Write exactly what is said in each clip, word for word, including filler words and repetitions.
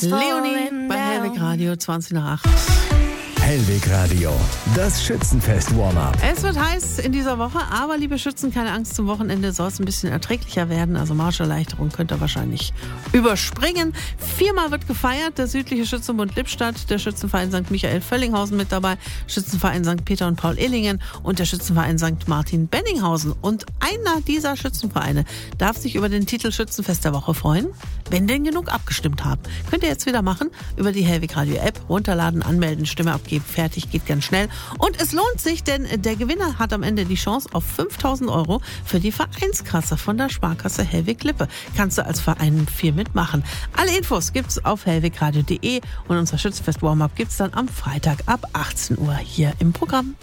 Leonie bei Hellwig Radio, zwanzig nach acht. Hellwig Radio, das Schützenfest-Warm-Up. Es wird heiß in dieser Woche, aber liebe Schützen, keine Angst, zum Wochenende soll es ein bisschen erträglicher werden. Also Marscherleichterung könnt ihr wahrscheinlich überspringen. Viermal wird gefeiert, der südliche Schützenbund Lippstadt, der Schützenverein Sankt Michael Völlinghausen mit dabei, Schützenverein Sankt Peter und Paul Illingen und der Schützenverein Sankt Martin Benninghausen. Und einer dieser Schützenvereine darf sich über den Titel Schützenfest der Woche freuen, wenn denn genug abgestimmt haben. Könnt ihr jetzt wieder machen, über die Hellwig Radio App, runterladen, anmelden, Stimme abgeben. Fertig, geht ganz schnell. Und es lohnt sich, denn der Gewinner hat am Ende die Chance auf fünftausend Euro für die Vereinskasse von der Sparkasse Hellwig Lippe. Kannst du als Verein viel mitmachen. Alle Infos gibt's auf hellwigradio punkt de und unser Schützenfest Warm-Up gibt's dann am Freitag ab achtzehn Uhr hier im Programm.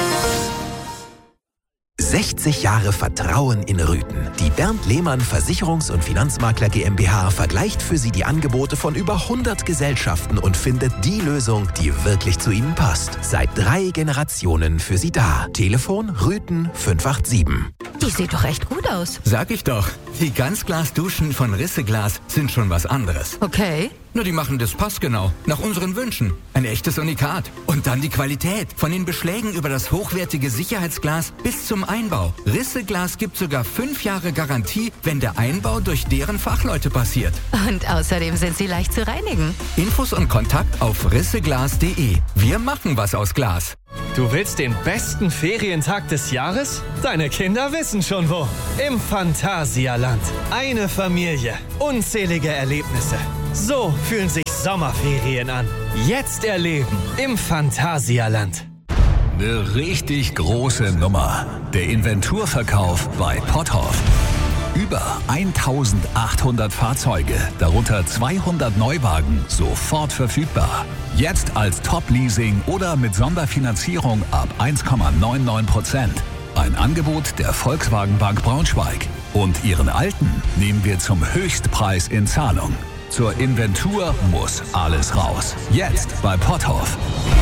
sechzig Jahre Vertrauen in Rüthen. Die Bernd Lehmann Versicherungs- und Finanzmakler GmbH vergleicht für Sie die Angebote von über hundert Gesellschaften und findet die Lösung, die wirklich zu Ihnen passt. Seit drei Generationen für Sie da. Telefon Rüthen fünf acht sieben. Die sieht doch echt gut aus. Sag ich doch. Die Ganzglas-Duschen von Risseglas sind schon was anderes. Okay. Nur die machen das passgenau, nach unseren Wünschen. Ein echtes Unikat. Und dann die Qualität. Von den Beschlägen über das hochwertige Sicherheitsglas bis zum Einbau. Risseglas gibt sogar fünf Jahre Garantie, wenn der Einbau durch deren Fachleute passiert. Und außerdem sind sie leicht zu reinigen. Infos und Kontakt auf risseglas punkt de. Wir machen was aus Glas. Du willst den besten Ferientag des Jahres? Deine Kinder wissen schon wo. Im Phantasialand. Eine Familie. Unzählige Erlebnisse. So fühlen sich Sommerferien an. Jetzt erleben im Phantasialand. Eine richtig große Nummer. Der Inventurverkauf bei Potthoff. Über eintausendachthundert Fahrzeuge, darunter zweihundert Neuwagen, sofort verfügbar. Jetzt als Top-Leasing oder mit Sonderfinanzierung ab eins Komma neunundneunzig Prozent. Ein Angebot der Volkswagen Bank Braunschweig. Und Ihren alten nehmen wir zum Höchstpreis in Zahlung. Zur Inventur muss alles raus. Jetzt bei Potthoff.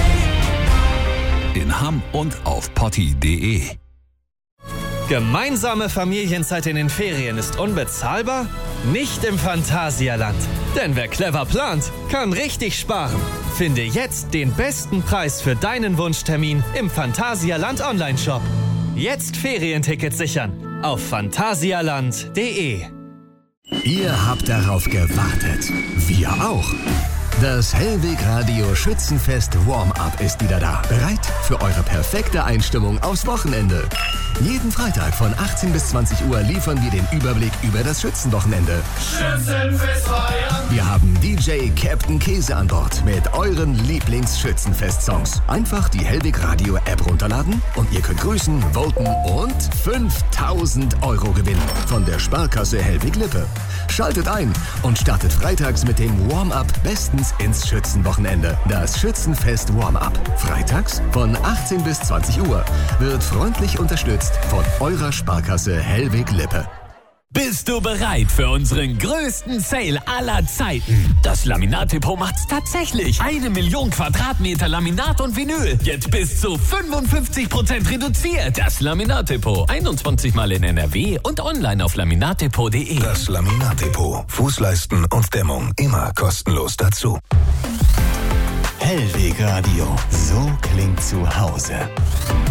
In Hamm und auf potti punkt de. Gemeinsame Familienzeit in den Ferien ist unbezahlbar? Nicht im Phantasialand. Denn wer clever plant, kann richtig sparen. Finde jetzt den besten Preis für deinen Wunschtermin im Phantasialand Online-Shop. Jetzt Ferientickets sichern auf phantasialand punkt de. Ihr habt darauf gewartet. Wir auch. Das Hellwig Radio Schützenfest Warm-Up ist wieder da. Bereit für eure perfekte Einstimmung aufs Wochenende. Jeden Freitag von achtzehn bis zwanzig Uhr liefern wir den Überblick über das Schützenwochenende. Schützenfest feiern. Wir haben D J Captain Käse an Bord mit euren Lieblings-Schützenfest-Songs. Einfach die Hellwig Radio App runterladen und ihr könnt grüßen, voten und fünftausend Euro gewinnen von der Sparkasse Hellwig Lippe. Schaltet ein und startet freitags mit dem Warm-Up bestens ins Schützenwochenende. Das Schützenfest Warm-Up. Freitags von achtzehn bis zwanzig Uhr wird freundlich unterstützt von eurer Sparkasse Hellwig Lippe. Bist du bereit für unseren größten Sale aller Zeiten? Das Laminat-Depot macht's tatsächlich. Eine Million Quadratmeter Laminat und Vinyl. Jetzt bis zu fünfundfünfzig Prozent reduziert. Das Laminat-Depot. einundzwanzig Mal in N R W und online auf laminatdepot punkt de. Das Laminat-Depot. Fußleisten und Dämmung immer kostenlos dazu. Hellwig Radio. So klingt zu Hause.